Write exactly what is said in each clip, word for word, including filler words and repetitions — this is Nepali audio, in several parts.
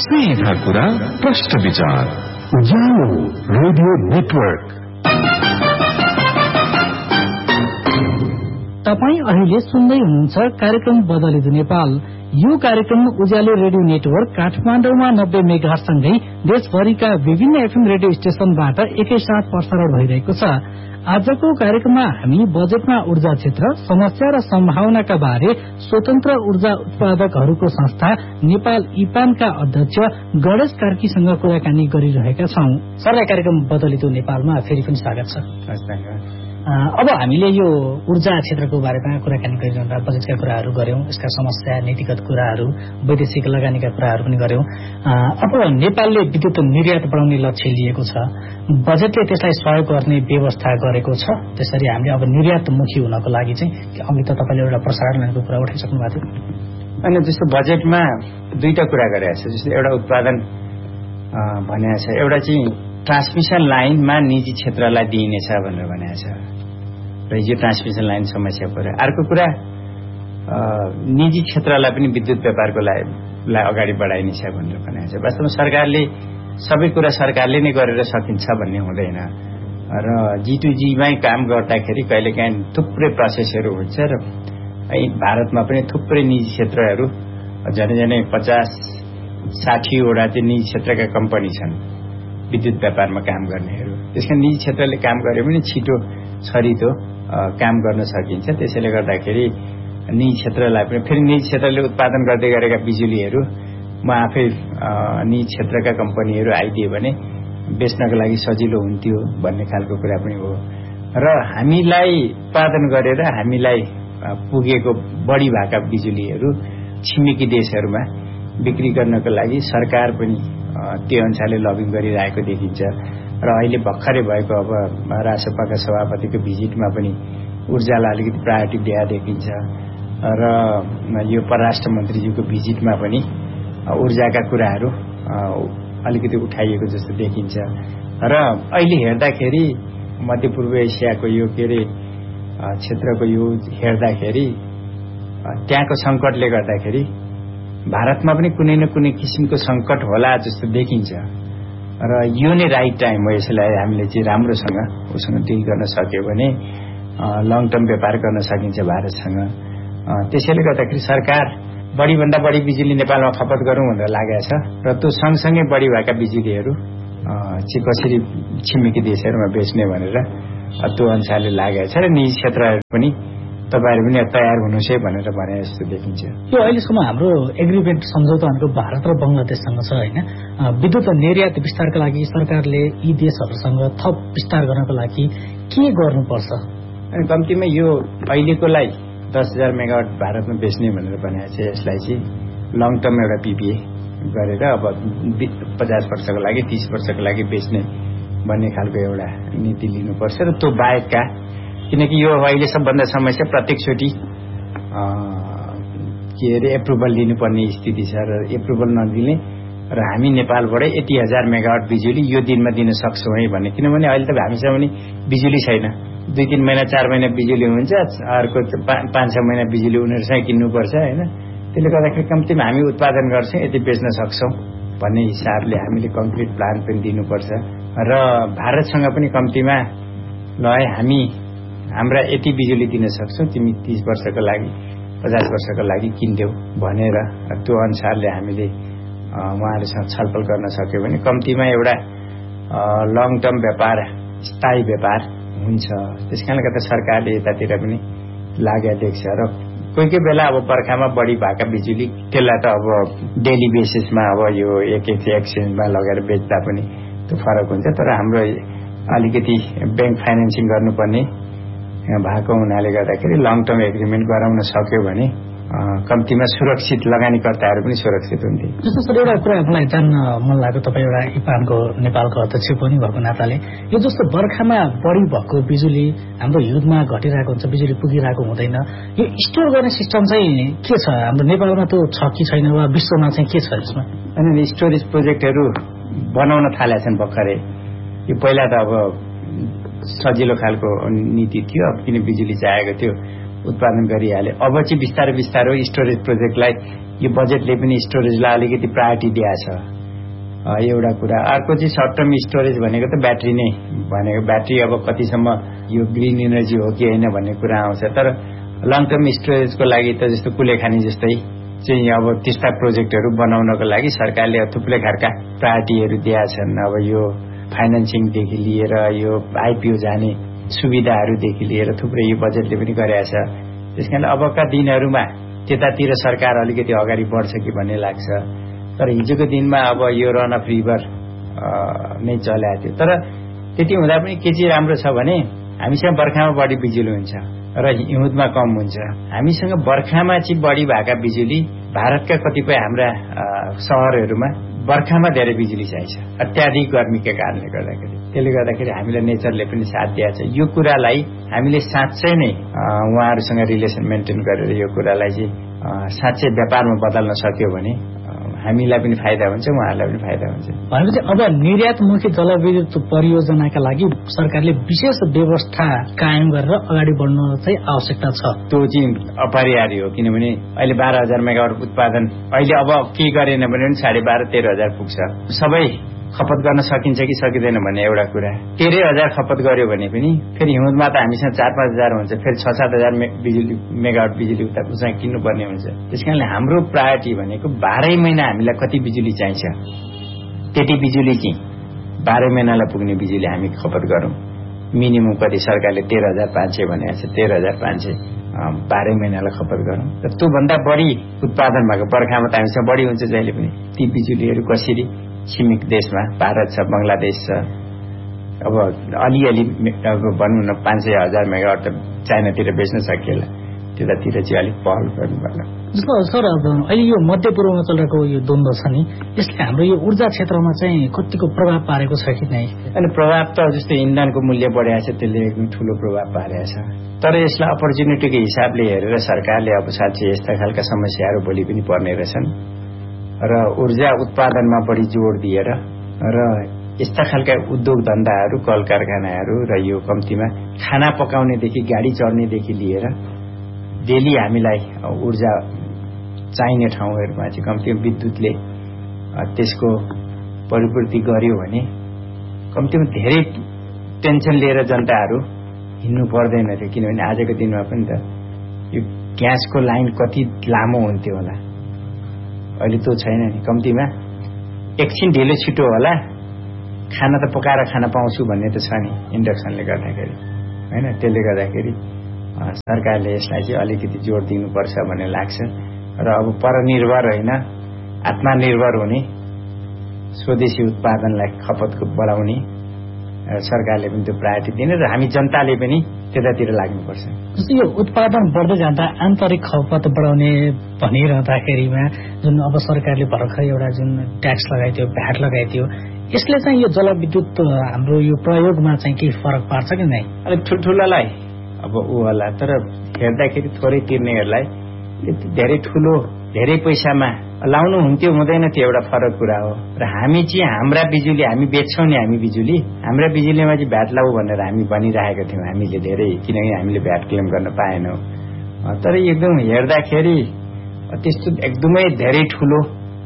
सीधा कुरा प्रश्न विचार उज्यालो रेडियो नेटवर्क। तपाई अहिले सुन्दै हुनुहुन्छ कार्यक्रम बदलिदो नेपाल। यो कार्यक्रम उज्यालो रेडियो नेटवर्क काठमाडौँमा नब्बे मेगाहर्जसँगै देशभरिका विभिन्न एफएम रेडियो स्टेशनबाट एकैसाथ प्रसारण भइरहेको छ। आजको कार्यक्रममा हामी बजेटमा ऊर्जा क्षेत्र समस्या र सम्भावनाका बारे स्वतन्त्र ऊर्जा उत्पादकहरूको संस्था नेपाल इपानका अध्यक्ष गणेश कार्कीसँग कुराकानी गरिरहेका छौं। सरलाई कार्यक्रम बदलिदो नेपालमा फेरि पनि स्वागत छ। अब हामीले यो ऊर्जा क्षेत्रको बारेमा कुराकानी गरिरहँदा बजेटका कुराहरू गर्यौं, यसका समस्या नीतिगत कुराहरू, वैदेशिक लगानीका कुराहरू पनि गर्यौं। अब नेपालले विद्युत निर्यात बढाउने लक्ष्य लिएको छ, बजेटले त्यसलाई सहयोग गर्ने व्यवस्था गरेको छ। त्यसरी हामीले अब निर्यातमुखी हुनको लागि चाहिँ अघि त तपाईले एउटा प्रसारण लाइनको कुरा उठाइसक्नु भएको थियो। अनि जस्तो बजेटमा दुईटा कुरा गरेको छ, जस्तो एउटा उत्पादन भनेको छ, एउटा चाहिँ ट्रान्समिसन लाइनमा निजी क्षेत्रलाई दिइनेछ भनेर भनेको छ र यो ट्रान्समिसन लाइन समस्या पर्यो। अर्को कुरा निजी क्षेत्रलाई पनि विद्युत व्यापारको लागि अगाडि बढाइनेछ भनेर भनेको छ। वास्तवमा सरकारले सबै कुरा सरकारले नै गरेर सकिन्छ भन्ने हुँदैन र जी टू जीमै काम गर्दाखेरि कहिलेकाहीँ थुप्रै प्रोसेसहरू हुन्छ र भारतमा पनि थुप्रै निजी क्षेत्रहरू झनै झनै पचास साठीवटा चाहिँ निजी क्षेत्रका कम्पनी छन् विद्युत व्यापारमा काम गर्नेहरू। त्यसकारण निजी क्षेत्रले काम गरे पनि छिटो छरितो काम गर्न सकिन्छ। त्यसैले गर्दाखेरि निजी क्षेत्रलाई पनि फेरि निजी क्षेत्रले उत्पादन गर्दै गरेका बिजुलीहरू म आफै निजी क्षेत्रका कम्पनीहरू आइदियो भने बेच्नको लागि सजिलो हुन्थ्यो भन्ने खालको कुरा पनि हो र हामीलाई उत्पादन गरेर हामीलाई पुगेको बढी भएका बिजुलीहरू छिमेकी देशहरूमा बिक्री गर्नको लागि सरकार पनि त्यो अनुसारले लबिङ गरिरहेको देखिन्छ र अहिले भर्खरै भएको अब राष्ट्रसभाका सभापतिको भिजिटमा पनि ऊर्जालाई अलिकति प्रायोरिटी दिए देखिन्छ र यो परराष्ट्र मन्त्रीज्यूको भिजिटमा पनि ऊर्जाका कुराहरू अलिकति उठाइएको जस्तो देखिन्छ र अहिले हेर्दाखेरि मध्यपूर्व एसियाको यो के अरे क्षेत्रको यो हेर्दाखेरि त्यहाँको सङ्कटले गर्दाखेरि भारतमा पनि कुनै न कुनै किसिमको सङ्कट होला जस्तो देखिन्छ र यो नै राइट टाइम हो। यसलाई हामीले चाहिँ राम्रोसँग उसँग डिल गर्न सक्यो भने लङ टर्म व्यापार गर्न सकिन्छ भारतसँग। त्यसैले गर्दाखेरि सरकार बढीभन्दा बढी बिजुली नेपालमा खपत गरौँ भनेर लागेको छ र त्यो सँगसँगै बढी भएका बिजुलीहरू चाहिँ कसरी छिमेकी देशहरूमा बेच्ने भनेर त्यो अनुसारले लागेको छ र निजी क्षेत्रहरू पनि तपाईहरु पनि तयार हुनुहोस् है भनेर भने जस्तो देखिन्छ। यो अहिलेसम्म हाम्रो एग्रिमेन्ट सम्झौता भनेको भारत र बंगलादेशसँग छ हैन। विद्युत निर्यात विस्तारका लागि सरकारले यी देशहरूसँग थप विस्तार गर्नको लागि के गर्नुपर्छ? अनि कम्तीमा यो अहिलेकोलाई दस हजार मेगावाट भारतमा बेच्ने भनेर भनेको छ। यसलाई चाहिँ लङ टर्म एउटा पीपीए गरेर अब पचास वर्षको लागि तीस वर्षको लागि बेच्ने भन्ने खालको एउटा नीति लिनुपर्छ र त्यो बाहेकका किनकि यो अहिले सबभन्दा समस्या प्रत्यक्षचोटि के अरे एप्रुभल लिनुपर्ने स्थिति छ र एप्रुभल नदिने र हामी नेपालबाटै यति हजार मेगावाट बिजुली यो दिनमा दिन सक्छौँ है भन्ने। किनभने अहिले त हामीसँग पनि बिजुली छैन, दुई तीन महिना चार महिना बिजुली हुन्छ, अर्को पाँच छ महिना बिजुली उनीहरूसँग किन्नुपर्छ होइन। त्यसले गर्दाखेरि कम्तीमा हामी उत्पादन गर्छौँ यति बेच्न सक्छौँ भन्ने हिसाबले हामीले कङ्क्रिट प्लान पनि दिनुपर्छ र भारतसँग पनि कम्तीमा ल है हामी हाम्रा यति बिजुली दिन सक्छौँ, तिमी तीस वर्षको लागि पचास वर्षको लागि किन्देऊ भनेर त्यो अनुसारले हामीले उहाँहरूसँग छलफल गर्न सक्यो भने कम्तीमा एउटा लङ टर्म व्यापार स्थायी व्यापार हुन्छ। त्यस कारणले गर्दा सरकारले यतातिर पनि लागेको देख्छ र कोही कोही बेला अब बर्खामा बढी भएका बिजुली त्यसलाई त अब डेली बेसिसमा अब यो एक एक एक्सचेन्जमा लगेर बेच्दा पनि त्यो फरक हुन्छ। तर हाम्रो अलिकति ब्याङ्क फाइनेन्सिङ गर्नुपर्ने भएको हुनाले गर्दाखेरि लङ टर्म एग्रिमेन्ट गराउन सक्यो भने कम्तीमा सुरक्षित लगानीकर्ताहरू पनि सुरक्षित हुन्थे। जस्तो सर एउटा कुरा मलाई जान्न मन लाग्यो, तपाईँ एउटा इपानको नेपालको अध्यक्ष पनि भएको नाताले यो जस्तो बर्खामा बढी भएको बिजुली हाम्रो हिउँदमा घटिरहेको हुन्छ, बिजुली पुगिरहेको हुँदैन, यो स्टोर गर्ने सिस्टम चाहिँ के छ हाम्रो नेपालमा? त्यो छ कि छैन वा विश्वमा चाहिँ के छ यसमा? अनि स्टोरेज प्रोजेक्टहरू बनाउन थालेका छन् भर्खरै। यो पहिला त अब सजिलो खालको नीति थियो, अब किन बिजुली चाहिएको थियो उत्पादन गरिहाले। अब चाहिँ बिस्तारै बिस्तारै स्टोरेज प्रोजेक्टलाई यो बजेटले पनि स्टोरेजलाई अलिकति प्रायोरिटी दिएको छ। एउटा कुरा। अर्को चाहिँ सर्ट टर्म स्टोरेज भनेको त ब्याट्री नै भनेको ब्याट्री अब कतिसम्म यो ग्रिन इनर्जी हो कि होइन भन्ने कुरा आउँछ। तर लङ टर्म स्टोरेजको लागि त जस्तो कुलेखानी जस्तै चाहिँ अब त्यस्ता प्रोजेक्टहरू बनाउनको लागि सरकारले थुप्रै खालका प्रायोरिटीहरू दिएका छन्। अब यो फाइनेन्सिङदेखि लिएर यो आइपिओ जाने सुविधाहरूदेखि लिएर थुप्रै यो बजेटले पनि गरेका छ। त्यसकारण अबका दिनहरूमा त्यतातिर सरकार अलिकति अगाडि बढ्छ कि भन्ने लाग्छ। तर हिजोको दिनमा अब यो रन अफ रिभर नै चलाएको थियो। तर त्यति हुँदा पनि के चाहिँ राम्रो छ भने हामीसँग बर्खामा बढी बिजुली हुन्छ र हिउँदमा कम हुन्छ। हामीसँग बर्खामा चाहिँ बढी भएका बिजुली भारतका कतिपय हाम्रा सहरहरूमा बर्खामा धेरै बिजुली चाहिन्छ अत्याधिक गर्मीका कारणले गर्दाखेरि। त्यसले गर्दाखेरि हामीलाई नेचरले पनि साथ दिएको छ। यो कुरालाई हामीले साँच्चै नै उहाँहरूसँग रिलेसन मेन्टेन गरेर यो कुरालाई चाहिँ साँच्चै व्यापारमा बदल्न सक्यो भने हामीलाई पनि फाइदा हुन्छ, उहाँहरूलाई पनि फाइदा हुन्छ। भनेपछि अब निर्यातमुखी जलविद्युत परियोजनाका लागि सरकारले विशेष व्यवस्था कायम गरेर अगाडि बढ्न चाहिँ आवश्यकता छ। त्यो चाहिँ अपरिहार्य हो, किनभने अहिले बाह्र हजार मेगावाट उत्पादन अहिले अब के गरेन भने पनि साढे बाह्र तेह्र हजार पुग्छ। सबै खपत गर्न सकिन्छ कि सकिँदैन भन्ने एउटा कुरा। तेह्र हजार खपत गर्यो भने पनि फेरि हिउँदमा त हामीसँग चार पाँच हजार हुन्छ, फेरि छ सात हजार बिजुली मेगावाट बिजुली उता उसँग किन्नुपर्ने हुन्छ। त्यस कारणले हाम्रो प्रायोरिटी भनेको बाह्रै महिना हामीलाई कति बिजुली चाहिन्छ त्यति बिजुली चाहिँ बाह्र महिनालाई पुग्ने बिजुली हामी खपत गरौँ। मिनिमम कति सरकारले तेह्र हजार पाँच सय भनेको छ, तेह्र हजार पाँच सय बाह्रै महिनालाई खपत गरौँ। र त्योभन्दा बढी उत्पादन भएको बर्खामा त हामीसँग बढी हुन्छ जहिले पनि। ती बिजुलीहरू कसरी छिमेक देशमा भारत छ, बङ्गलादेश छ, अब अलिअलि भनौँ न पाँच सय हजार मेगावाट त चाइनातिर बेच्न सकिएला, त्यतातिर चाहिँ अलिक पहल गर्नुपर्ने। जस्तो सर अब अहिले यो मध्य पूर्वमा चलिरहेको यो द्वन्द्व छ नि, यसले हाम्रो यो ऊर्जा क्षेत्रमा चाहिँ कतिको प्रभाव पारेको छ कि नै? अनि प्रभाव त जस्तो इन्धनको मूल्य बढेको छ, त्यसले एकदम ठुलो प्रभाव पारेको छ। तर यसलाई अपर्च्युनिटीको हिसाबले हेरेर सरकारले अब साँच्चै यस्ता खालका समस्याहरू भोलि पनि पर्ने रहेछन् र ऊर्जा उत्पादनमा बढी जोड दिएर र यस्ता खालका उद्योग धन्दाहरू कल कारखानाहरू र यो कम्तीमा खाना पकाउनेदेखि गाडी चढ्नेदेखि लिएर डेली हामीलाई ऊर्जा चाहिने ठाउँहरूमा चाहिँ कम्तीमा विद्युतले त्यसको परिपूर्ति गर्यो भने कम्तीमा धेरै टेन्सन लिएर जनताहरू हिँड्नु पर्दैन थियो। किनभने आजको दिनमा पनि त यो ग्यासको लाइन कति लामो हुन्थ्यो होला, अहिले त्यो छैन नि। कम्तीमा एकछिन ढिलो छिटो होला, खाना त पकाएर खान पाउँछु भन्ने त छ नि इन्डक्सनले गर्दाखेरि, होइन? त्यसले गर्दाखेरि सरकारले यसलाई चाहिँ अलिकति जोड दिनुपर्छ भन्ने लाग्छ। र अब परनिर्भर होइन, आत्मनिर्भर हुने, स्वदेशी उत्पादनलाई खपतको बढाउने सरकारले पनि त्यो प्रायोरिटी दिने र हामी जनताले पनि त्यतातिर लाग्नुपर्छ। जस्तो यो उत्पादन बढ्दै जाँदा आन्तरिक खपत बढाउने भनिरहँदाखेरिमा जुन अब सरकारले भर्खर एउटा जुन ट्याक्स लगाइदियो, भ्याट लगाइदियो, यसले चाहिँ यो जलविद्युत हाम्रो यो प्रयोगमा चाहिँ केही फरक पार्छ कि नै? अलिक ठुल्ठुलालाई अब ऊ होला, तर हेर्दाखेरि थोरै तिर्नेहरूलाई धेरै ठुलो धेरै पैसामा लाउनु हुन्थ्यो हुँदैन त्यो एउटा फरक कुरा हो। र हामी चाहिँ हाम्रा बिजुली हामी बेच्छौँ नि, हामी बिजुली हाम्रा बिजुलीमा चाहिँ भ्याट लाऊ भनेर हामी भनिरहेका थियौँ हामीले धेरै, किनकि हामीले भ्याट क्लेम गर्न पाएनौँ। तर एकदम हेर्दाखेरि त्यस्तो एकदमै धेरै ठुलो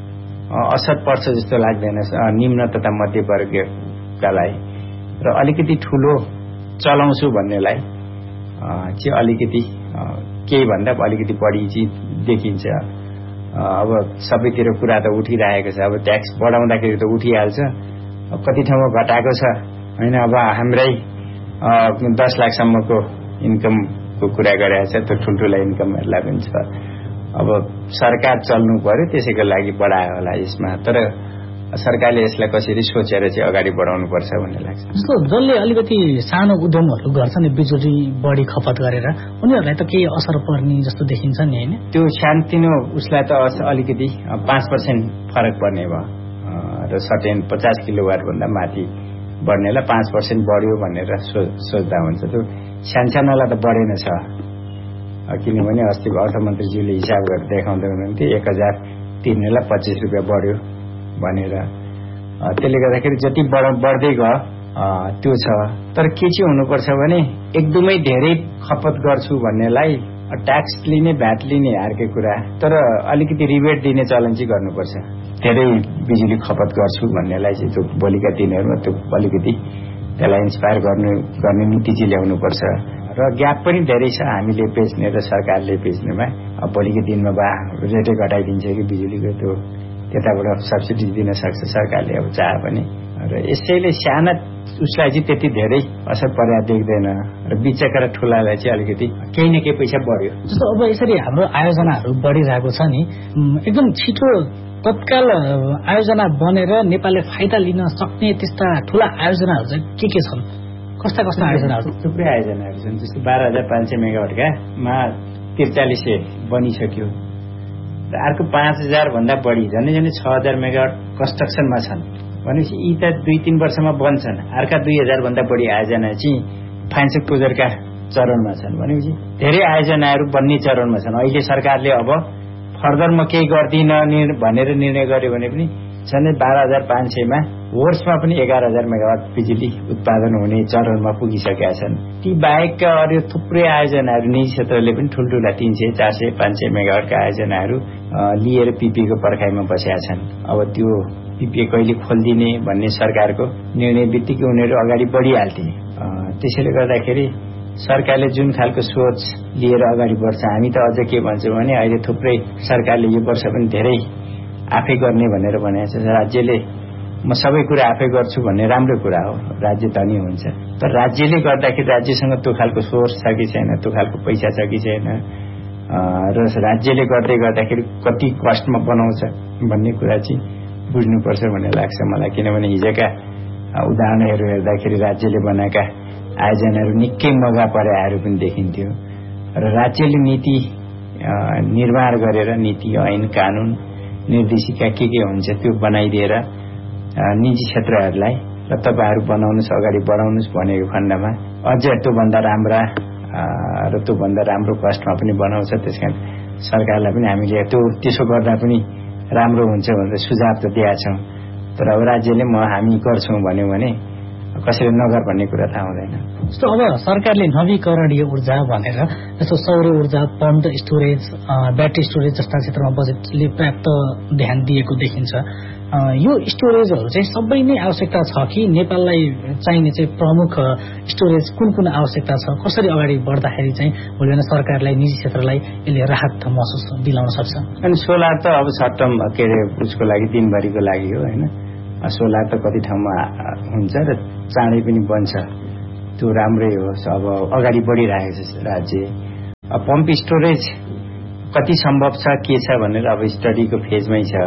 असर पर्छ जस्तो लाग्दैन निम्न तथा मध्यवर्गकालाई। र अलिकति ठुलो चलाउँछु भन्नेलाई चाहिँ अलिकति केही भन्दा अलिकति बढी चाहिँ देखिन्छ। अब सबैतिर कुरा त उठिरहेको छ, अब ट्याक्स बढाउँदाखेरि त उठिहाल्छ, कति ठाउँमा घटाएको छ होइन? अब हाम्रै दस लाखसम्मको इन्कमको कुरा गरेको छ, त्यो ठुल्ठुला इन्कमहरूलाई पनि छ। अब सरकार चल्नु पर्यो, त्यसैको लागि बढायो होला यसमा। तर सरकारले यसलाई कसरी सोचेर चाहिँ अगाडि बढाउनु पर्छ भन्ने लाग्छ। जस्तो जसले अलिकति सानो उद्यमहरू गर्छ नि बिजुली बढी खपत गरेर, उनीहरूलाई त केही असर पर्ने जस्तो देखिन्छ नि, होइन? त्यो सानोतिनो उसलाई त अलिकति पाँच पर्सेन्ट फरक पर्ने भयो र सर्टेन पचास किलोवाट भन्दा माथि बढ्नेलाई पाँच पर्सेन्ट बढ्यो भनेर सोच्दा हुन्छ। त्यो सानसानोलाई त बढेन छ, किनभने अस्ति अर्थमन्त्रीज्यूले हिसाब गरेर देखाउँदै हुनुहुन्थ्यो एक हजार तिर्नेलाई पच्चिस रुपियाँ बढ्यो भनेर। त्यसले गर्दाखेरि जति बढ बढ्दै गयो त्यो छ। तर के चाहिँ हुनुपर्छ भने एकदमै धेरै खपत गर्छु भन्नेलाई ट्याक्स लिने, भ्याट लिने अर्कै कुरा, तर अलिकति रिबेट दिने चलन चाहिँ गर्नुपर्छ। धेरै बिजुली खपत गर्छु भन्नेलाई चाहिँ त्यो भोलिका दिनहरूमा त्यो अलिकति त्यसलाई इन्स्पायर गर्नु गर्ने नीति चाहिँ ल्याउनुपर्छ र ग्याप पनि धेरै छ हामीले बेच्ने र सरकारले बेच्नेमा। अब भोलिको दिनमा बा रेटै घटाइदिन्छ कि बिजुलीको त्यो त्यताबाट सब्सिडी दिन सक्छ सरकारले अब चाहे पनि र यसैले साना उसलाई चाहिँ त्यति धेरै असर परेर देख्दैन र बिचका र ठुलालाई चाहिँ अलिकति केही न केही पैसा बढ्यो। जस्तो अब यसरी हाम्रो आयोजनाहरू बढिरहेको छ नि एकदम छिटो तत्काल आयोजना बनेर नेपालले फाइदा लिन सक्ने त्यस्ता ठुला आयोजनाहरू चाहिँ के के छन्? कस्ता कस्ता आयोजनाहरू? थुप्रै आयोजनाहरू छन्। जस्तो बाह्र हजार पाँच सय मेगावाटका मा त्रिचालिस बनिसक्यो र अर्को पाँच हजार भन्दा बढी झन्डै झन्डै छ हजार मेगावाट कन्स्ट्रक्सनमा छन् भनेपछि यी त दुई तीन वर्षमा बन्छन्। अर्का दुई हजार भन्दा बढी आयोजना चाहिँ फाइनेन्सियल क्लोजरका चरणमा छन् भनेपछि धेरै आयोजनाहरू बन्ने चरणमा छन्। अहिले सरकारले अब फर्दर म केही गर्दिनँ भनेर निर्णय गर्यो भने पनि झन्डै बाह्र हजार पाँच सयमा वर्षमा पनि एघार हजार मेगावाट बिजुली उत्पादन हुने चरणमा पुगिसकेका छन्। ती बाहेकका अरू थुप्रै आयोजनाहरू निजी क्षेत्रले पनि ठुल्ठुला तीन सय चार सय पाँच सय मेगावाटका आयोजनाहरू लिएर पिपिएको पर्खाइमा बसेका छन्। अब त्यो पिपिए कहिले खोलिदिने भन्ने सरकारको निर्णय बित्तिकै उनीहरू अगाडि बढिहाल्थे। त्यसैले गर्दाखेरि सरकारले जुन खालको सोच लिएर अगाडि बढ्छ हामी त अझ के भन्छौँ भने अहिले थुप्रै सरकारले यो वर्ष पनि धेरै आफै गर्ने भनेर भनेको छ। राज्यले म सबै कुरा आफै गर्छु भन्ने राम्रो कुरा हो, राज्य धनी हुन्छ। तर राज्यले गर्दाखेरि राज्यसँग त्यो खालको सोर्स छ कि छैन, त्यो खालको पैसा छ कि छैन र राज्यले गर्दै गर्दाखेरि कति कस्टमा बनाउँछ भन्ने कुरा चाहिँ बुझ्नुपर्छ भन्ने लाग्छ मलाई। किनभने हिजोका उदाहरणहरू हेर्दाखेरि राज्यले बनाएका आयोजनाहरू निकै मगा परेहरू पनि देखिन्थ्यो र राज्यले नीति निर्माण गरेर नीति ऐन कानून निर्देशिका के के हुन्छ त्यो बनाइदिएर निजी क्षेत्रहरूलाई र तपाईँहरू बनाउनुहोस् अगाडि बढाउनुहोस् भनेको खण्डमा अझ त्योभन्दा राम्रा र त्योभन्दा राम्रो कस्टमा पनि बनाउँछ। त्यसकारण सरकारलाई पनि हामीले त्यो त्यसो गर्दा पनि राम्रो हुन्छ भनेर सुझाव त दिएका छौँ। तर अब राज्यले म हामी गर्छौँ भन्यो भने कसैले नगर भन्ने कुरा थाहा हुँदैन। जस्तो अब सरकारले नवीकरणीय ऊर्जा भनेर जस्तो सौर ऊर्जा पम्प स्टोरेज ब्याट्री स्टोरेज जस्ता क्षेत्रमा बजेटले पर्याप्त ध्यान दिएको देखिन्छ। यो स्टोरेजहरू चाहिँ सबै नै आवश्यकता छ कि नेपाललाई चाहिने चाहिँ प्रमुख स्टोरेज कुन कुन आवश्यकता छ? कसरी अगाडि बढ्दाखेरि चाहिँ भोलि सरकारलाई निजी क्षेत्रलाई यसले राहत महसुस दिलाउन सक्छ? अनि सोलर त अब सर्ट टर्म के अरे उसको लागि दिनभरिको लागि हो होइन। सोलर त कति ठाउँमा हुन्छ र चाँडै पनि बन्छ, त्यो राम्रै हो। अब अगाडि बढिरहेको छ राज्य। पम्प स्टोरेज कति सम्भव छ के छ भनेर अब स्टडीको फेजमै छ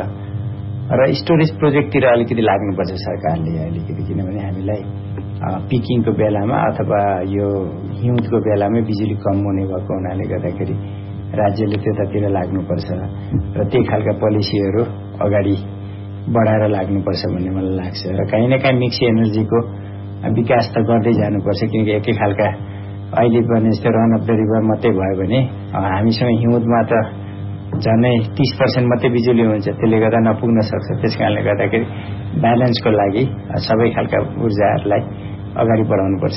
र स्टोरेज प्रोजेक्टतिर अलिकति लाग्नुपर्छ सरकारले अलिकति। किनभने हामीलाई पिकिङको बेलामा अथवा यो हिउँदको बेलामै बिजुली कम हुने भएको हुनाले गर्दाखेरि राज्यले त्यतातिर लाग्नुपर्छ र त्यही खालका पोलिसीहरू अगाडि बढाएर लाग्नुपर्छ भन्ने मलाई लाग्छ। र काहीँ न काहीँ मिक्स एनर्जीको विकास त गर्दै जानुपर्छ। किनकि एकै खालका अहिले पनि जस्तो रन अफ द रिभर मात्रै भयो भने हामीसँग हिउँदमा त झनै तीस पर्सेन्ट मात्रै बिजुली हुन्छ, त्यसले गर्दा नपुग्न सक्छ। त्यस कारणले गर्दाखेरि ब्यालेन्सको लागि सबै खालका ऊर्जाहरूलाई अगाडि बढाउनुपर्छ।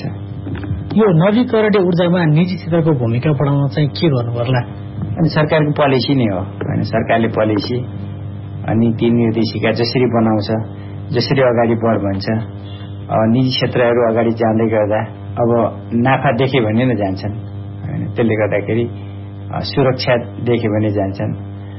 यो नवीकरणीय ऊर्जामा निजी क्षेत्रको भूमिका बढाउन चाहिँ के गर्नु पर्ला? अनि सरकारको पोलिसी नै हो होइन। सरकारले पोलिसी अनि ती निर्देशिका जसरी बनाउँछ, जसरी अगाडि बढ भन्छ, निजी क्षेत्रहरू अगाडि जाँदै गर्दा अब नाफा देखे भने नै जान्छन् होइन। त्यसले गर्दाखेरि सुरक्षा देख्यो भने जान्छन्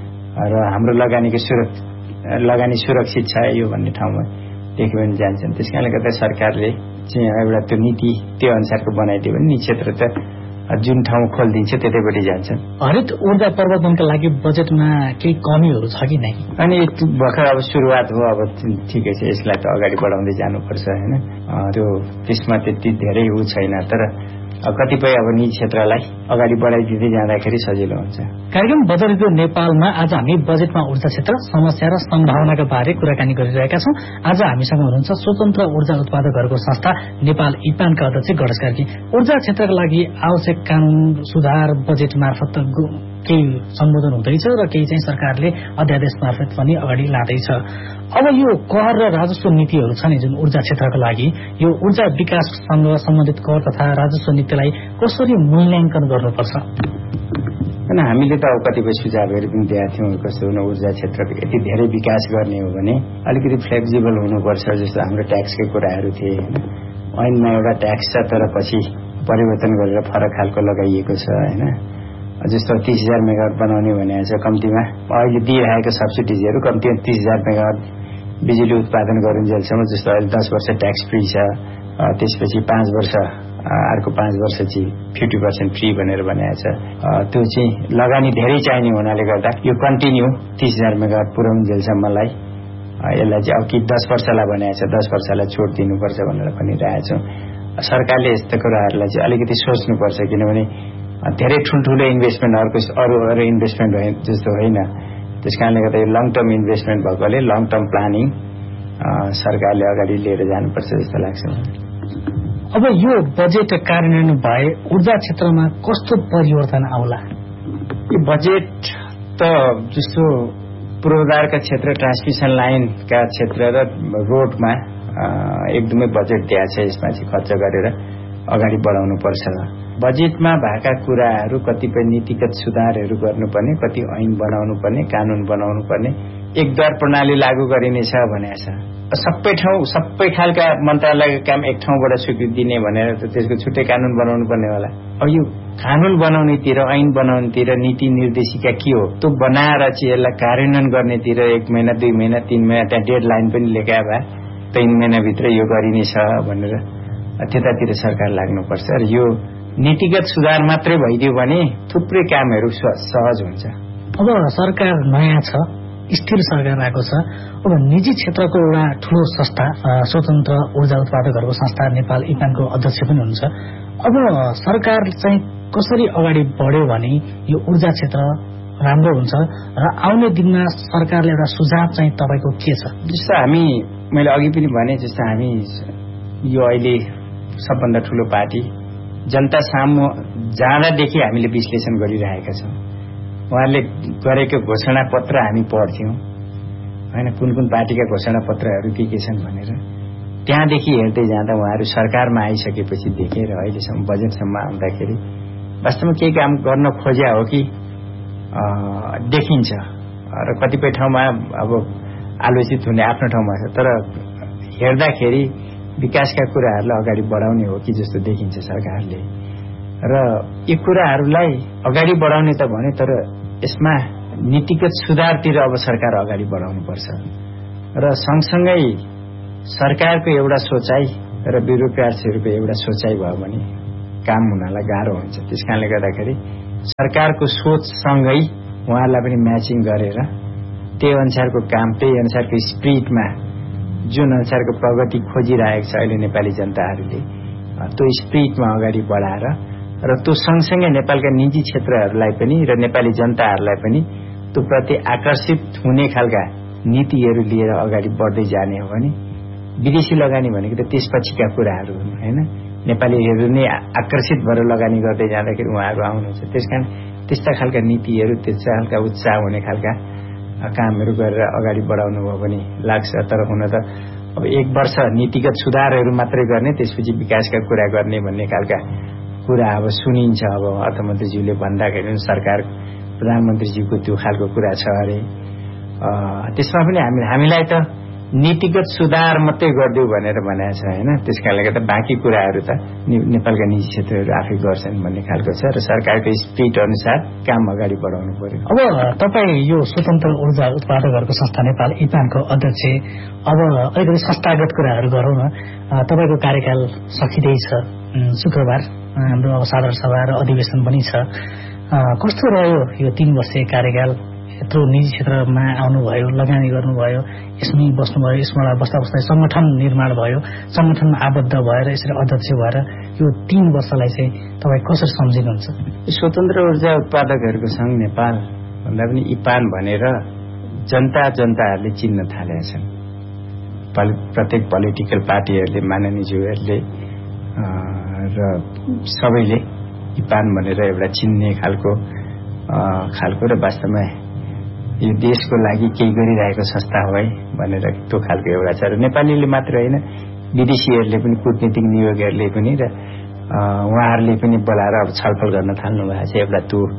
र हाम्रो लगानीको सुरक्षा लगानी सुरक्षित छ यो भन्ने ठाउँमा देख्यो भने जान्छन्। त्यस कारणले गर्दा सरकारले चाहिँ एउटा त्यो नीति त्यो अनुसारको बनाइदियो भने निजी क्षेत्र त जुन ठाउँ खोलिदिन्छ त्यतैपट्टि जान्छन्। हरित ऊर्जा प्रवर्धनका लागि बजेटमा केही कमीहरू छ कि नै? अनि भर्खर अब सुरुवात हो, अब ठिकै छ, यसलाई त अगाडि बढाउँदै जानुपर्छ होइन। त्यो त्यसमा त्यति धेरै ऊ छैन, तर कतिपय अब निजी क्षेत्रलाई अगाडि बढाइदिँदै जाँदाखेरि सजिलो हुन्छ। कार्यक्रम बदलिँदो नेपालमा आज हामी बजेटमा ऊर्जा क्षेत्र समस्या र सम्भावनाका बारे कुराकानी गरिरहेका छौँ। आज हामीसँग हुनुहुन्छ स्वतन्त्र ऊर्जा उत्पादकहरूको संस्था नेपाल इपानका अध्यक्ष गणेश कार्की। ऊर्जा क्षेत्रका लागि आवश्यक कानून सुधार बजेट मार्फत केही सम्बोधन हुँदैछ र केही चाहिँ सरकारले अध्यादेश मार्फत पनि अगाडि लाँदैछ। अब यो कर र राजस्व नीतिहरू छ नि जुन ऊर्जा क्षेत्रका लागि, यो ऊर्जा विकाससँग सम्बन्धित कर तथा राजस्व नीतिलाई कसरी मूल्याङ्कन गर्नुपर्छ? होइन हामीले त अब कतिपय सुझावहरू पनि दिएका थियौँ कस्तो हुन ऊर्जा क्षेत्रको यति धेरै विकास गर्ने हो भने अलिकति फ्लेक्सिबल हुनुपर्छ जस्तो हाम्रो ट्याक्सकै कुराहरू थिए होइन ऐनमा एउटा ट्याक्स छ तर पछि परिवर्तन गरेर फरक खालको लगाइएको छ होइन जस्तो तीस हजार मेगावाट बनाउने भनेको छ कम्तीमा अहिले दिइरहेको सब्सिडिजहरू कम्तीमा तीस हजार मेगावाट बिजुली उत्पादन गरुन्जेलसम्म जस्तो अहिले दस वर्ष ट्याक्स फ्री छ त्यसपछि पाँच वर्ष अर्को पाँच वर्ष चाहिँ फिफ्टी पर्सेन्ट फ्री भनेर भनेको छ त्यो चाहिँ लगानी धेरै चाहिने हुनाले गर्दा यो कन्टिन्यू तीस हजार मेगावाट पुर्याउन्जेलसम्मलाई यसलाई चाहिँ अब कि दस वर्षलाई भनेको छ दस वर्षलाई छोड दिनुपर्छ भनेर भनिरहेको छौँ सरकारले यस्तो कुराहरूलाई चाहिँ अलिकति सोच्नुपर्छ किनभने धेरै ठुल्ठुलो इन्भेस्टमेन्टहरूको अरू अरू इन्भेस्टमेन्ट हो जस्तो होइन त्यस कारणले गर्दा यो लङ टर्म इन्भेस्टमेन्ट भएकोले लङ टर्म प्लानिङ सरकारले अगाडि लिएर जानुपर्छ जस्तो लाग्छ। अब यो बजेट कार्यान्वयन भए ऊर्जा क्षेत्रमा कस्तो परिवर्तन आउला? यो बजेट त जस्तो पूर्वाधारका क्षेत्र ट्रान्समिसन लाइनका क्षेत्र र रोडमा एकदमै बजेट दिएको छ यसमा चाहिँ खर्च गरेर अगाडि बढाउनु पर्छ। बजेटमा भएका कुराहरू कतिपय नीतिगत सुधारहरू गर्नुपर्ने कति ऐन बनाउनु पर्ने कानून बनाउनु पर्ने एकद्वार प्रणाली लागू गरिनेछ भनेको छ सबै ठाउँ सबै खालका मन्त्रालयका काम एक ठाउँबाट स्वीकृति दिने भनेर त्यसको छुट्टै कानून बनाउनु पर्ने होला। अब यो कानून बनाउनेतिर ऐन बनाउनेतिर नीति निर्देशिका के हो त्यो बनाएर चाहिँ यसलाई कार्यान्वयन गर्नेतिर एक महिना दुई महिना तीन महिना त्यहाँ डेड लाइन पनि लेखा भए तीन महिनाभित्र यो गरिनेछ भनेर त्यतातिर सरकार लाग्नुपर्छ र यो नीतिगत सुधार मात्रै भइदियो भने थुप्रै कामहरू सहज हुन्छ। अब सरकार नयाँ छ स्थिर सरकार आएको छ अब निजी क्षेत्रको एउटा ठूलो संस्था स्वतन्त्र ऊर्जा उत्पादकहरूको संस्था नेपाल इपानको अध्यक्ष पनि हुनुहुन्छ। अब सरकार चाहिँ कसरी अगाडि बढ्यो भने यो ऊर्जा क्षेत्र राम्रो हुन्छ र आउने दिनमा सरकारले एउटा सुझाव चाहिँ तपाईको के छ? जस्तो हामी मैले अघि पनि भने जस्तो हामी यो अहिले सबभन्दा ठूलो पार्टी जनता सामु जाँदादेखि हामीले विश्लेषण गरिरहेका छौँ। उहाँहरूले गरेको घोषणा पत्र हामी पढ्थ्यौँ होइन कुन कुन पार्टीका घोषणा पत्रहरू के के छन् भनेर त्यहाँदेखि हेर्दै जाँदा उहाँहरू सरकारमा आइसकेपछि देखेर अहिलेसम्म बजेटसम्म आउँदाखेरि वास्तवमा केही काम गर्न खोज्या हो कि देखिन्छ र कतिपय ठाउँमा अब आलोचित हुने आफ्नो ठाउँमा छ तर हेर्दाखेरि विकासका कुराहरूलाई अगाडि बढाउने हो कि जस्तो देखिन्छ सरकारले र यी कुराहरूलाई अगाडि बढाउने त भने तर यसमा नीतिगत सुधारतिर अब सरकार अगाडि बढाउनु पर्छ र सँगसँगै सरकारको एउटा सोचाइ र ब्युरोक्राट्सहरूको एउटा सोचाइ भयो भने काम हुनलाई गाह्रो हुन्छ। त्यसकारणले गर्दाखेरि सरकारको सोचसँगै उहाँहरूलाई पनि म्याचिङ गरेर त्यही अनुसारको काम त्यही अनुसारको स्पिरिटमा जुन अनुसारको प्रगति खोजिरहेको छ अहिले नेपाली जनताहरूले त्यो स्पिरिटमा अगाडि बढाएर र त्यो सँगसँगै नेपालका निजी क्षेत्रहरूलाई पनि र नेपाली जनताहरूलाई पनि त्यो प्रति आकर्षित हुने खालका नीतिहरू लिएर अगाडि बढ्दै जाने हो भने विदेशी लगानी भनेको त त्यसपछिका कुराहरू हुन् होइन नेपालीहरू नै आकर्षित भएर लगानी गर्दै जाँदाखेरि उहाँहरू आउनुहुन्छ। त्यसकारण त्यस्ता खालका नीतिहरू त्यस्ता खालका उत्साह हुने खालका कामहरू गरेर अगाडि बढाउनु भयो भने लाग्छ। तर हुन त अब एक वर्ष नीतिगत सुधारहरू मात्रै गर्ने त्यसपछि विकासका कुरा गर्ने भन्ने खालका कुरा अब सुनिन्छ। अब अर्थमन्त्रीज्यूले भन्दाखेरि सरकार प्रधानमन्त्रीज्यूको त्यो खालको कुरा छ अरे त्यसमा पनि हामी हामीलाई त नीतिगत सुधार मात्रै गरिदियो भनेर भनेको छ होइन त्यसकारणले गर्दा बाँकी कुराहरू त नेपालका निजी क्षेत्रहरू आफै गर्छन् भन्ने खालको छ र सरकारको स्पिरिट अनुसार काम अगाडि बढाउनु पर्यो। अब तपाईँ यो स्वतन्त्र ऊर्जा उत्पादकहरूको संस्था नेपाल इपानको अध्यक्ष अब अलिकति संस्थागत कुराहरू गरौँ न। तपाईँको कार्यकाल सकिँदैछ शुक्रबार हाम्रो अब साधारण सभा र अधिवेशन पनि छ कस्तो रह्यो यो तीन वर्षीय कार्यकाल? यत्रो निजी क्षेत्रमा आउनुभयो लगानी गर्नुभयो यसमै बस्नुभयो यसमा बस्दा बस्दा संगठन निर्माण भयो संगठनमा आबद्ध भएर यसरी अध्यक्ष भएर यो तीन वर्षलाई चाहिँ तपाईँ कसरी सम्झिनुहुन्छ? स्वतन्त्र ऊर्जा उत्पादकहरूको संघ नेपाल भन्दा पनि इपान भनेर जनता जनताहरूले चिन्न थालेका छन्। प्रत्येक पोलिटिकल पार्टीहरूले माननीयज्यूहरूले र सबैले इपान भनेर एउटा चिन्ने खालको खालको र वास्तवमा यो देशको लागि केही गरिरहेको संस्था हो है भनेर त्यो खालको एउटा छ र नेपालीले मात्र होइन विदेशीहरूले पनि कूटनीतिक नियोगहरूले पनि र उहाँहरूले पनि बोलाएर अब छलफल गर्न थाल्नु भएको छ एउटा त्यो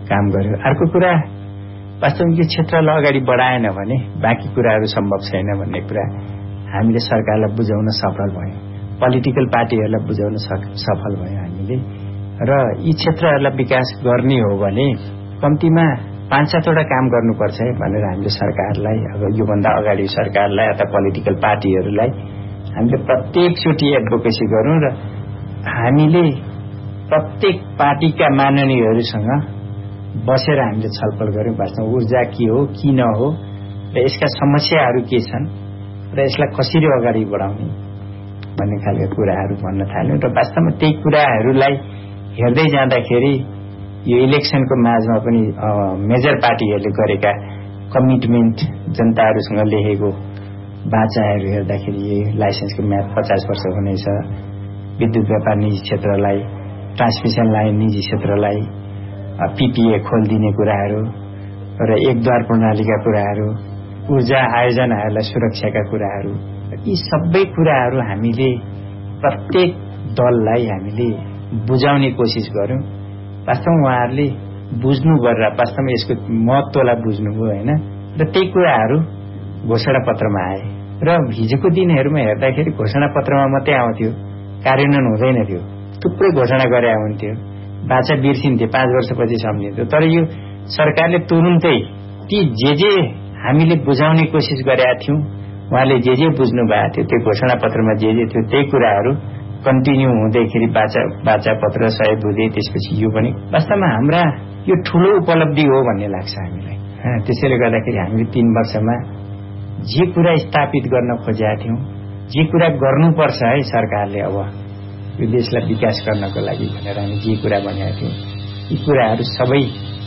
काम गर्यो। अर्को कुरा वास्तवमा यो क्षेत्रलाई अगाडि बढाएन भने बाँकी कुराहरू सम्भव छैन भन्ने कुरा हामीले सरकारलाई बुझाउन सफल भयौँ, पोलिटिकल पार्टीहरूलाई बुझाउन सफल भयौँ हामीले। र यी क्षेत्रहरूलाई विकास गर्ने हो भने कम्तीमा पाँच सातवटा काम गर्नुपर्छ है भनेर हामीले सरकारलाई, अब योभन्दा अगाडि सरकारलाई अथवा पोलिटिकल पार्टीहरूलाई हामीले प्रत्येकचोटि एडभोकेसी गरौँ र हामीले प्रत्येक पार्टीका माननीयहरूसँग बसेर हामीले छलफल गऱ्यौँ वास्तवमा ऊर्जा के हो किन हो र यसका समस्याहरू के छन् र यसलाई कसरी अगाडि बढाउने भन्ने खालका कुराहरू भन्न थाल्यौँ। र वास्तवमा त्यही कुराहरूलाई हेर्दै जाँदाखेरि यो इलेक्सनको माझमा पनि मेजर पार्टीहरूले गरेका कमिटमेन्ट, जनताहरूसँग लेखेको बाचाहरू हेर्दाखेरि यही लाइसेन्सको म्याद पचास वर्ष हुनेछ, विद्युत व्यापार निजी क्षेत्रलाई, ट्रान्समिसन लाइन निजी क्षेत्रलाई, पीपीए खोलिदिने कुराहरू र एकद्वार प्रणालीका कुराहरू, ऊर्जा आयोजनाहरूलाई सुरक्षाका कुराहरू, यी सबै कुराहरू हामीले प्रत्येक दललाई हामीले बुझाउने कोसिस गर्यौं। वास्तवमा उहाँहरूले बुझ्नु गरेर वास्तवमा यसको महत्त्वलाई बुझ्नुभयो होइन, र त्यही कुराहरू घोषणा पत्रमा आए। र हिजोको दिनहरूमा हेर्दाखेरि घोषणा पत्रमा मात्रै आउँथ्यो, कार्यान्वयन हुँदैन थियो। थुप्रै घोषणा गरे हुन्थ्यो, बाचा बिर्सिन्थ्यो, पाँच वर्षपछि सम्झिन्थ्यो। तर यो सरकारले तुरुन्तै ती जे जे हामीले बुझाउने कोसिस गरेका थियौं, उहाँले जे जे बुझ्नु भएको थियो त्यो घोषणा पत्रमा जे जे थियो त्यही कुराहरू कन्टिन्यू हुँदैखेरि बाचा बाचा पत्र सय बुझे। त्यसपछि यो पनि वास्तवमा हाम्रा यो ठूलो उपलब्धि हो भन्ने लाग्छ हामीलाई। त्यसैले गर्दाखेरि हामीले तीन वर्षमा जे कुरा स्थापित गर्न खोजेका थियौं, जे कुरा गर्नुपर्छ है सरकारले अब यो देशलाई विकास गर्नको लागि भनेर हामी जे कुरा भनेका थियौं, यी कुराहरू सबै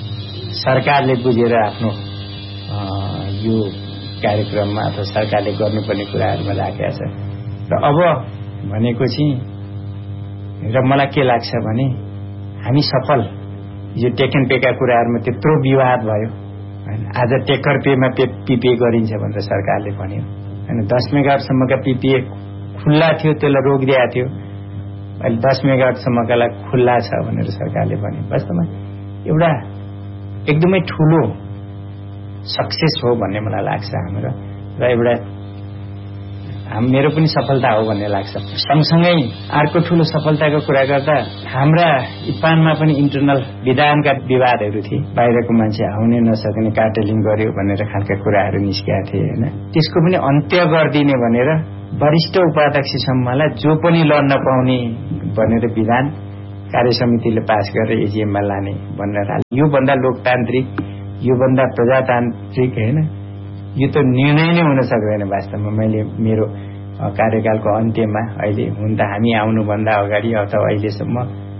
सरकारले बुझेर आफ्नो यो कार्यक्रममा अथवा सरकारले गर्नुपर्ने कुराहरूमा राखेका छ। र अब भनेको चाहिँ र मलाई के लाग्छ भने हामी सफल, यो टेकन पेका कुराहरूमा त्यत्रो विवाद भयो हैन। आज टेकर पेमा पीपीए गरिन्छ भनेर सरकारले भन्यो हैन। दस मेगावाटसम्मका पीपीए खुल्ला थियो, त्यसलाई रोकिदिएको थियो। अहिले दस मेगावाटसम्मकालाई खुल्ला छ भनेर सरकारले भन्यो। वास्तवमा एउटा एकदमै ठूलो सक्सेस हो भन्ने मलाई लाग्छ हाम्रो, र एउटा मेरो पनि सफलता हो भन्ने लाग्छ। सँगसँगै अर्को ठूलो सफलताको कुरा गर्दा हाम्रा इपानमा पनि इन्टरनल विधानका विवादहरू थिए, बाहिरको मान्छे आउनै नसक्ने, कार्टेलिङ गर्यो भनेर खालका कुराहरू निस्केका थिए हैन। त्यसको पनि अन्त्य गरिदिने भनेर वरिष्ठ उपाध्यक्षसम्मलाई जो पनि लड्न पाउने भनेर विधान कार्यसमितिले पास गरेर एजीएममा लाने भनेर यो भन्दा लोकतान्त्रिक, यो भन्दा प्रजातान्त्रिक हैन, यो त निर्णय नै हुन सक्दैन। वास्तवमा मैले मेरो कार्यकालको अन्त्यमा अहिले हुन त हामी आउनुभन्दा अगाडि अथवा अहिलेसम्म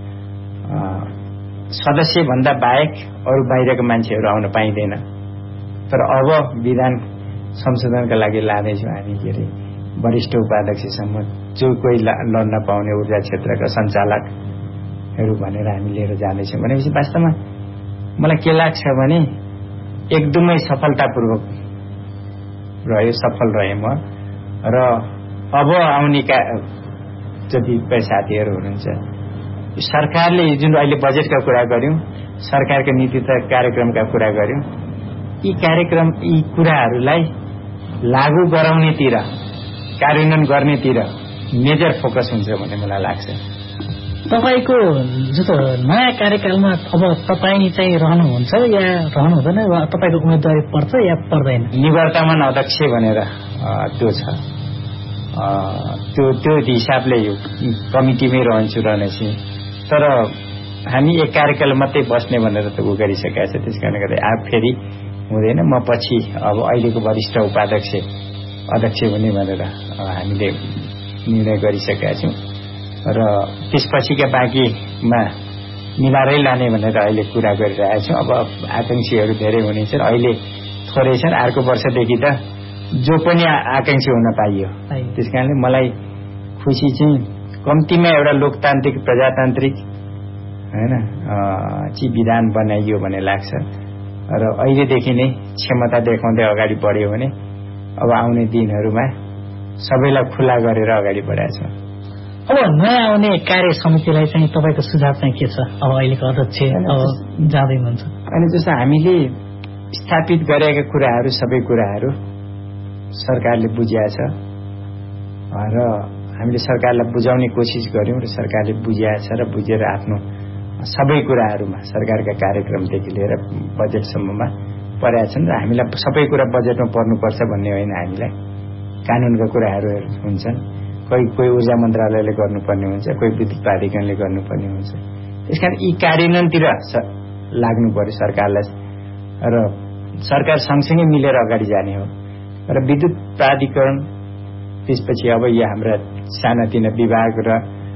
सदस्य भन्दा बाहेक अरू बाहिरका मान्छेहरू आउन पाइँदैन। तर अब विधान संशोधनका लागि लाँदैछौँ हामी के अरे वरिष्ठ उपाध्यक्षसम्म जो कोही लड्न पाउने ऊर्जा क्षेत्रका सञ्चालकहरू भनेर हामी लिएर जाँदैछौँ। भनेपछि वास्तवमा मलाई के लाग्छ भने एकदमै सफलतापूर्वक रह्यो, सफल रहे म। र अब आउने का जति साथीहरू हुनुहुन्छ, सरकारले जुन अहिले बजेटका कुरा गर्यौं, सरकारका नीति तथा कार्यक्रमका कुरा गर्यौं, यी कार्यक्रम यी कुराहरूलाई लागू गराउनेतिर, कार्यान्वयन गर्नेतिर मेजर फोकस हुन्छ भन्ने मलाई लाग्छ। तपाईको जस्तो नयाँ कार्यकालमा अब तपाईँ चाहिँ रहनुहुन्छ या रहनु हुँदैन, वा तपाईँको उम्मेदवारी पर्छ या पर्दैन? निवर्तमान अध्यक्ष भनेर त्यो छ, त्यो त्यो हिसाबले यो कमिटीमै रहन्छु रहनेछु। तर हामी एक कार्यकाल मात्रै बस्ने भनेर त उ गरिसकेका छ, त्यस कारणले गर्दा अब फेरि हुँदैन। म पछि अब अहिलेको वरिष्ठ उपाध्यक्ष अध्यक्ष हुने भनेर हामीले निर्णय गरिसकेका छौँ, र त्यसपछिका बाँकीमा मिलाएरै लाने भनेर अहिले कुरा गरिरहेका छौँ। अब आकांक्षीहरू धेरै हुनेछन्, अहिले थोरै छन्, अर्को वर्षदेखि त जो पनि आकांक्षी हुन पाइयो। त्यस कारणले मलाई खुसी चाहिँ कम्तीमा एउटा लोकतान्त्रिक प्रजातान्त्रिक हैन चाहिँ विधान बनाइयो भन्ने लाग्छ। र अहिलेदेखि नै क्षमता देखाउँदै अगाडि बढ्यो भने अब आउने दिनहरूमा सबैलाई खुला गरेर अगाडि बढाएको छ। अब नयाँ आउने कार्य समितिलाई चाहिँ तपाईँको सुझाव चाहिँ के छ? अब अहिलेको अध्यक्ष अब जाँदै हुनुहुन्छ, अनि जस्तो हामीले स्थापित गरेका कुराहरू सबै कुराहरू सरकारले बुझिएको छ र हामीले सरकारलाई बुझाउने कोसिस गर्यौं र सरकारले बुझिएको छ र बुझेर आफ्नो सबै कुराहरूमा सरकारका कार्यक्रमदेखि लिएर बजेटसम्ममा परेका छन् र हामीलाई सबै कुरा बजेटमा पर्नुपर्छ भन्ने होइन। हामीलाई कानूनका कुराहरू हुन्छन्, कोही कोही ऊर्जा मन्त्रालयले गर्नुपर्ने हुन्छ, कोही विद्युत प्राधिकरणले गर्नुपर्ने हुन्छ। त्यसकारण यी कार्यान्वयनतिर लाग्नु पर्यो सरकारलाई र सरकार सँगसँगै मिलेर अगाडि जाने हो। र विद्युत प्राधिकरण त्यसपछि अब यो हाम्रा सानातिना विभाग र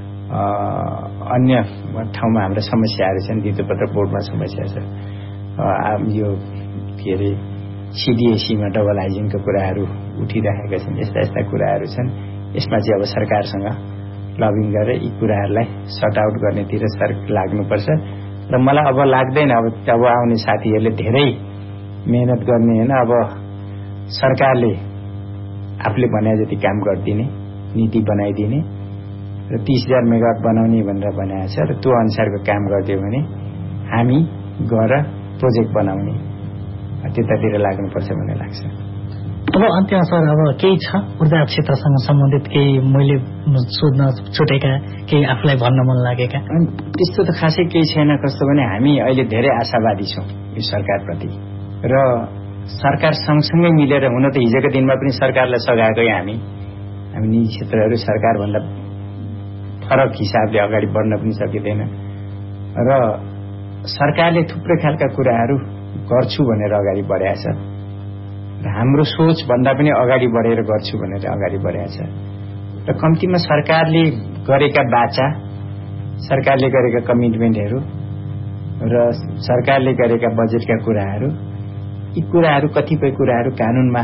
अन्य ठाउँमा हाम्रा समस्याहरू छन्। विद्युतपत्र बोर्डमा समस्या छ, यो के अरे सीडीएसीमा डबल हाइजिनको कुराहरू उठिरहेका छन्। यस्ता यस्ता कुराहरू छन्। यसमा चाहिँ अब सरकारसँग लबिङ गरेर यी कुराहरूलाई सर्ट आउट गर्नेतिर सर लाग्नुपर्छ र मलाई अब लाग्दैन अब अब आउने साथीहरूले धेरै मेहनत गर्ने होइन। अब सरकारले आफूले भने जति काम गरिदिने, नीति बनाइदिने र तीस हजार मेगावाट बनाउने भनेर भनेको छ र त्यो अनुसारको काम गरिदियो भने हामी गएर प्रोजेक्ट बनाउने त्यतातिर लाग्नुपर्छ भन्ने लाग्छ। अब अन्त्यमा सर अब केही छ ऊर्जा क्षेत्रसँग सम्बन्धित केही मैले सोध्न छुटेका, केही आफूलाई भन्न मन लागेका? त्यस्तो त खासै केही छैन। कस्तो भने हामी अहिले धेरै आशावादी छौँ यो सरकारप्रति र सरकार सँगसँगै मिलेर, हुन त हिजोको दिनमा पनि सरकारलाई सघाएकै हामी हामी निजी क्षेत्रहरू सरकारभन्दा फरक हिसाबले अगाडि बढ्न पनि सकिँदैन र सरकारले थुप्रै खालका कुराहरू गर्छु भनेर अगाडि बढाएको छ र हाम्रो सोच भन्दा पनि अगाडि बढेर गर्छु भनेर अगाडि बढाएको छ र कम्तीमा सरकारले गरेका बाचा, सरकारले गरेका कमिटमेन्टहरू र सरकारले गरेका बजेटका कुराहरू, यी कुराहरू कतिपय कुराहरू कानूनमा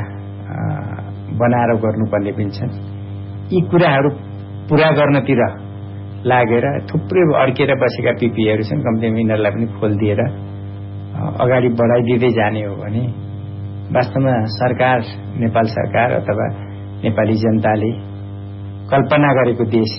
बनाएर गर्नुपर्ने पनि छन्। यी कुराहरू पूरा गर्नतिर लागेर थुप्रै अड्केर बसेका पीपीएहरू छन्, कम्तीमा यिनीहरूलाई पनि खोलिदिएर अगाडि बढाइदिँदै जाने हो भने वास्तवमा सरकार, नेपाल सरकार अथवा नेपाली जनताले कल्पना गरेको देश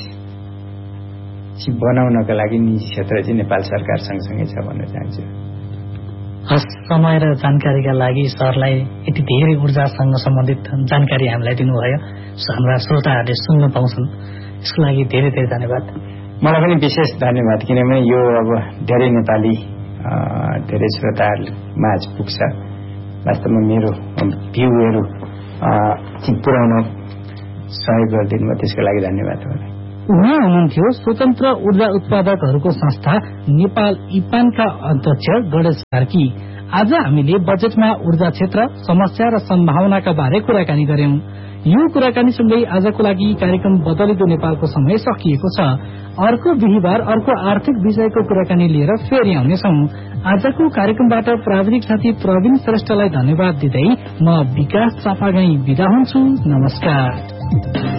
बनाउनका लागि निजी क्षेत्र चाहिँ नेपाल सरकार सँगसँगै छ भन्न चाहन्छु। हस्, समय र जानकारीका लागि सरलाई यति धेरै ऊर्जासँग सम्बन्धित जानकारी हामीलाई दिनुभयो, हाम्रा श्रोताहरूले सुन्न पाउँछन्, यसको लागि धेरै धेरै धन्यवाद। मलाई पनि विशेष धन्यवाद, किनभने यो अब धेरै नेपाली धेरै श्रोताहरूमा आज पुग्छ। वास्तवमा मेरो भ्यूहरू पुर्याउन सहयोग गरिदिनु भयो, त्यसको लागि धन्यवाद। उहाँ हुनुहुन्थ्यो स्वतन्त्र ऊर्जा उत्पादकहरूको संस्था नेपाल इपानका अध्यक्ष गणेश कार्की। आज हामीले बजेटमा ऊर्जा क्षेत्र, समस्या र सम्भावनाका बारे कुराकानी गर्यौं। यो कुराकानीसँगै आजको लागि कार्यक्रम बदलिदो नेपालको समय सकिएको छ। अर्को बिहिबार अर्को आर्थिक विषयको कुराकानी लिएर फेरि आउनेछौं। आजको कार्यक्रमबाट प्राविधिक साथी प्रवीण श्रेष्ठलाई धन्यवाद दिँदै म विकास चापागाई बिदा हुन्छु। नमस्कार।